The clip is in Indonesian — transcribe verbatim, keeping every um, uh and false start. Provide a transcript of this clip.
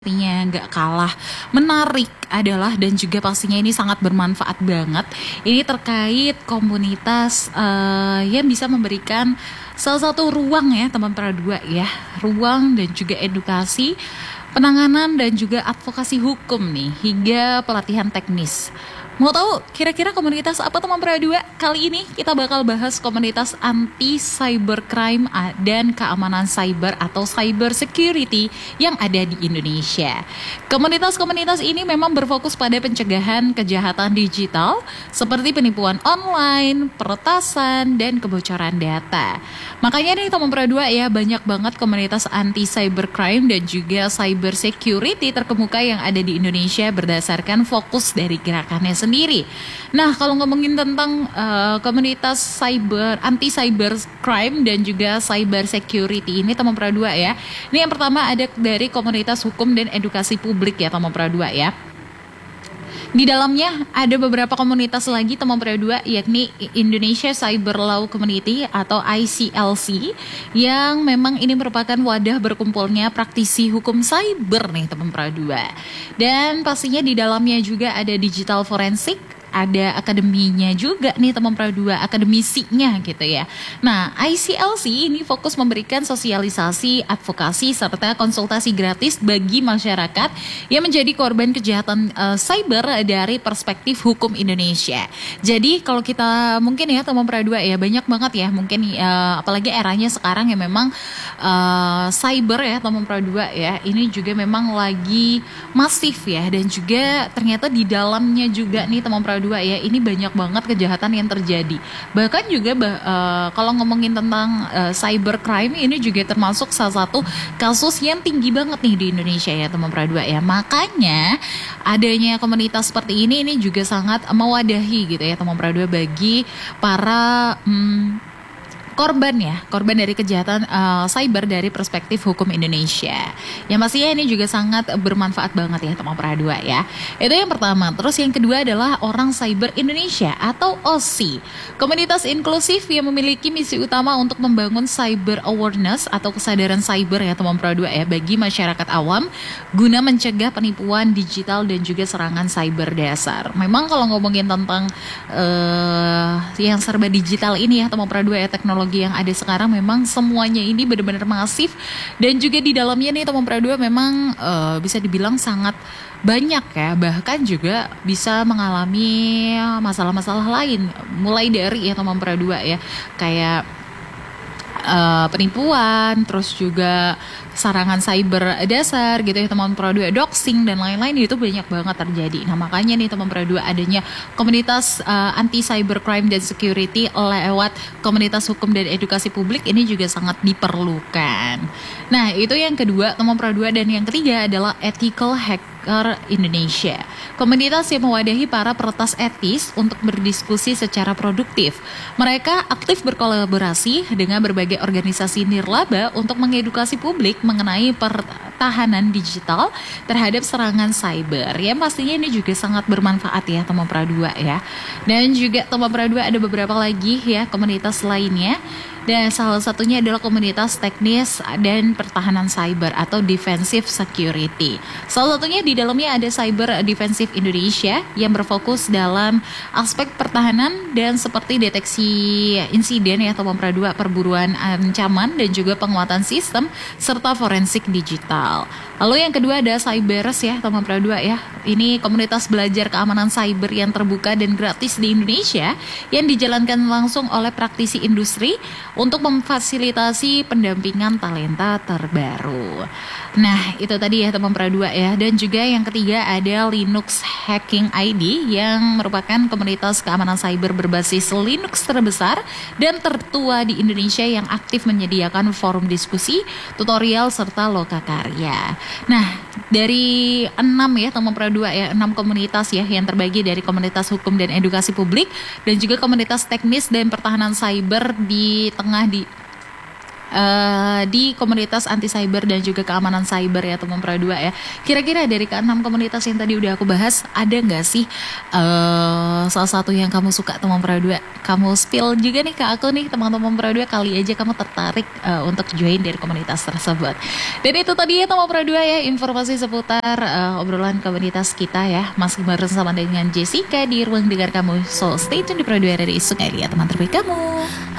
Pastinya nggak kalah menarik adalah dan juga pastinya ini sangat bermanfaat banget. Ini terkait komunitas eh, yang bisa memberikan salah satu ruang ya teman perdua ya, ruang dan juga edukasi, penanganan dan juga advokasi hukum nih hingga pelatihan teknis. Mau tahu kira-kira komunitas apa teman perdua? Kali ini kita bakal bahas komunitas anti cybercrime dan keamanan cyber atau cyber security yang ada di Indonesia. Komunitas-komunitas ini memang berfokus pada pencegahan kejahatan digital seperti penipuan online, peretasan, dan kebocoran data. Makanya nih teman perdua ya, banyak banget komunitas anti cybercrime dan juga cyber security terkemuka yang ada di Indonesia berdasarkan fokus dari gerakannya sendiri. sendiri. Nah, kalau ngomongin tentang uh, komunitas cyber anti cyber crime dan juga cyber security ini teman perdua ya. Ini yang pertama ada dari komunitas hukum dan edukasi publik ya teman perdua ya. Di dalamnya ada beberapa komunitas lagi teman perdua, yakni Indonesia Cyber Law Community atau I C L C, yang memang ini merupakan wadah berkumpulnya praktisi hukum cyber nih teman perdua. Dan pastinya di dalamnya juga ada digital forensik, ada akademinya juga nih teman perdua, akademisinya gitu ya. Nah, I C L C ini fokus memberikan sosialisasi, advokasi, serta konsultasi gratis bagi masyarakat yang menjadi korban kejahatan uh, cyber dari perspektif hukum Indonesia. Jadi kalau kita mungkin ya teman perdua ya, banyak banget ya mungkin uh, apalagi eranya sekarang ya memang uh, cyber ya teman perdua ya, ini juga memang lagi masif ya, dan juga ternyata di dalamnya juga nih teman perdua dua ya, ini banyak banget kejahatan yang terjadi. Bahkan juga uh, kalau ngomongin tentang uh, cybercrime ini juga termasuk salah satu kasus yang tinggi banget nih di Indonesia ya teman perdua ya. Makanya adanya komunitas seperti ini ini juga sangat mewadahi gitu ya teman perdua bagi para hmm, korban ya, korban dari kejahatan uh, cyber dari perspektif hukum Indonesia. Yang pastinya ini juga sangat bermanfaat banget ya teman perdua ya. Itu yang pertama. Terus yang kedua adalah Orang Cyber Indonesia atau O S I, komunitas inklusif yang memiliki misi utama untuk membangun cyber awareness atau kesadaran cyber ya teman perdua ya bagi masyarakat awam guna mencegah penipuan digital dan juga serangan cyber dasar. Memang kalau ngomongin tentang uh, yang serba digital ini ya teman perdua ya, teknologi yang ada sekarang memang semuanya ini benar-benar masif, dan juga di dalamnya nih teman perdua memang uh, bisa dibilang sangat banyak ya, bahkan juga bisa mengalami masalah-masalah lain, mulai dari ya teman perdua ya kayak uh, penipuan, terus juga serangan cyber dasar gitu ya teman perdua, doxing dan lain-lain itu banyak banget terjadi. Nah makanya nih teman perdua adanya komunitas uh, anti cybercrime dan security lewat komunitas hukum dan edukasi publik ini juga sangat diperlukan. Nah itu yang kedua teman perdua, dan yang ketiga adalah Ethical Hacker Indonesia, komunitas yang mewadahi para peretas etis untuk berdiskusi secara produktif. Mereka aktif berkolaborasi dengan berbagai organisasi nirlaba untuk mengedukasi publik mengenai pertahanan digital terhadap serangan cyber. Ya pastinya ini juga sangat bermanfaat ya teman perdua ya. Dan juga teman perdua ada beberapa lagi ya komunitas lainnya. Dan salah satunya adalah komunitas teknis dan pertahanan cyber atau defensive security. Salah satunya di dalamnya ada Cyber Defensive Indonesia yang berfokus dalam aspek pertahanan dan seperti deteksi insiden ya teman perdua, perburuan ancaman dan juga penguatan sistem serta forensik digital. Lalu yang kedua ada Cyberus ya teman perdua ya. Ini komunitas belajar keamanan cyber yang terbuka dan gratis di Indonesia yang dijalankan langsung oleh praktisi industri untuk memfasilitasi pendampingan talenta terbaru. Nah itu tadi ya teman perdua ya. Dan juga yang ketiga ada Linux Hacking I D yang merupakan komunitas keamanan cyber berbasis Linux terbesar dan tertua di Indonesia yang aktif menyediakan forum diskusi, tutorial serta lokakarya. Nah dari enam ya teman perdua ya, enam komunitas ya yang terbagi dari komunitas hukum dan edukasi publik dan juga komunitas teknis dan pertahanan cyber di tengah di uh, di komunitas anti cyber dan juga keamanan cyber ya teman Pro dua ya. Kira-kira dari keenam komunitas yang tadi udah aku bahas, ada nggak sih uh, salah satu yang kamu suka teman Pro dua? Kamu spill juga nih ke aku nih teman-teman Pro dua, kali aja kamu tertarik uh, untuk join dari komunitas tersebut. Dan itu tadi ya teman Pro dua ya, informasi seputar uh, obrolan komunitas kita ya. Masih bersama dengan Jessica di ruang dengar kamu. So stay tune di Pro dua dari Sungai Liat, teman terbaik kamu.